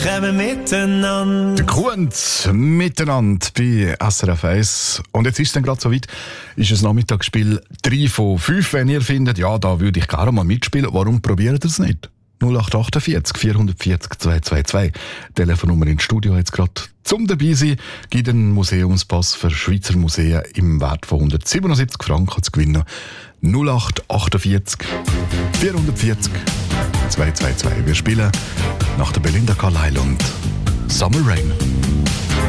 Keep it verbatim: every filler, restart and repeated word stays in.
Kommen miteinander. Der Kunz miteinander bei S R F eins. Und jetzt ist es dann gerade so weit, ist das Nachmittagsspiel drei von fünf. Wenn ihr findet, ja, da würde ich gerne mal mitspielen, warum probiert ihr es nicht? null acht achtundvierzig vierhundertvierzig zweihundertzweiundzwanzig. Telefonnummer ins Studio jetzt gerade zum dabei sein. Gibt einen Museumspass für Schweizer Museen im Wert von hundertsiebenundsiebzig Franken zu gewinnen. null acht achtundvierzig vierhundertvierzig zweihundertzweiundzwanzig. Wir spielen nach der Belinda Carlisle und Summer Rain.